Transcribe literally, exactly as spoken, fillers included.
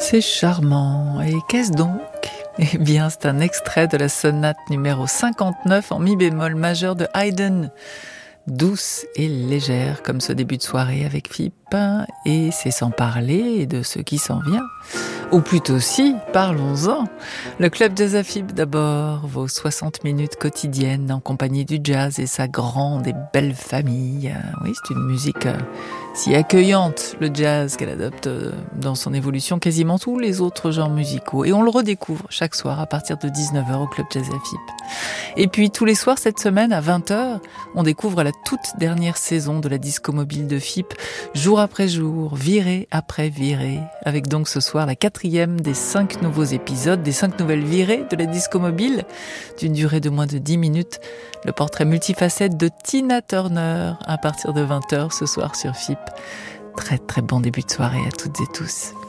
C'est charmant. Et qu'est-ce donc ? Eh bien, c'est un extrait de la sonate numéro cinquante-neuf en mi bémol majeur de Haydn. Douce et légère comme ce début de soirée avec Philippe, et c'est sans parler de ce qui s'en vient. Ou plutôt si, parlons-en. Le Club Jazz Afib d'abord, vos soixante minutes quotidiennes en compagnie du jazz et sa grande et belle famille. Oui, c'est une musique si accueillante, le jazz, qu'elle adopte dans son évolution quasiment tous les autres genres musicaux. Et on le redécouvre chaque soir à partir de dix-neuf heures au Club Jazz Afib. Et puis tous les soirs cette semaine à vingt heures, on découvre la toute dernière saison de la disco mobile de F I P, jour après jour, virée après virée, avec donc ce soir la quatrième des cinq nouveaux épisodes, des cinq nouvelles virées de la disco mobile, d'une durée de moins de dix minutes, le portrait multifacette de Tina Turner à partir de vingt heures ce soir sur F I P. Très très bon début de soirée à toutes et tous.